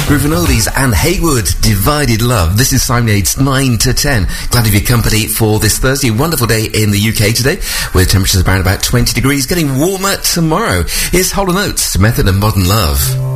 Reuven Oldies and Haywood, Divided Love. This is Simon Yates, 9 to 10. Glad to have your company for this Thursday. Wonderful day in the UK today, with temperatures around about 20 degrees, getting warmer tomorrow. Here's Hall & Oates, Method and Modern Love.